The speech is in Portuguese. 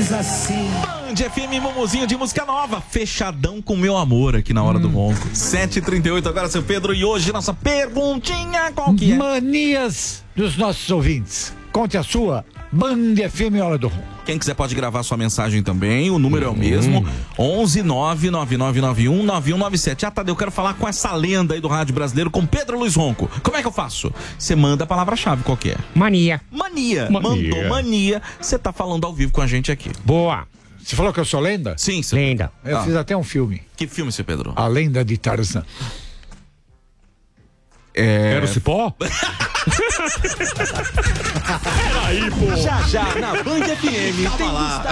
diz assim. Band FM, Mumuzinho de música nova, fechadão com meu amor aqui na hora do ronco. 7h38 agora, seu Pedro, e hoje nossa perguntinha qual que é? Manias dos nossos ouvintes. Conte a sua. Band FM Hora do Ronco. Quem quiser pode gravar sua mensagem também, o número é o mesmo, 11999919197. Ah, Tadeu, eu quero falar com essa lenda aí do rádio brasileiro, com Pedro Luiz Ronco. Como é que eu faço? Você manda a palavra-chave, qual que é? Mania. Mania. Mandou mania, você tá falando ao vivo com a gente aqui. Boa. Você falou que eu sou lenda? Sim, seu Lenda. Eu fiz até um filme. Que filme, seu Pedro? A Lenda de Tarzan. Era o Cipó? Já, na Band FM. Calma lá.